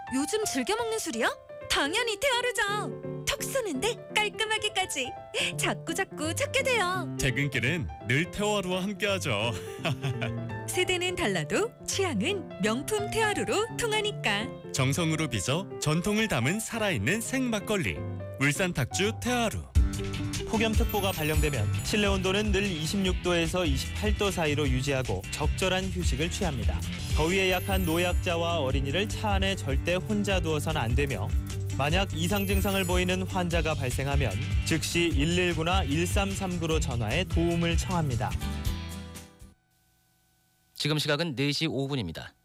요즘 즐겨 먹는 술이야? 당연히 테아르죠. 톡 쏘는데 깔끔하게까지. 자꾸 찾게 돼요. 퇴근길은 늘 테아루와 함께하죠. 세대는 달라도 취향은 명품 테아르로 통하니까. 정성으로 빚어 전통을 담은 살아있는 생막걸리. 울산 탁주 테아루. 폭염특보가 발령되면 실내 온도는 늘 26도에서 28도 사이로 유지하고 적절한 휴식을 취합니다. 더위에 약한 노약자와 어린이를 차 안에 절대 혼자 두어선 안 되며 만약 이상 증상을 보이는 환자가 발생하면 즉시 119나 1339로 전화해 도움을 청합니다. 지금 시각은 4시 5분입니다.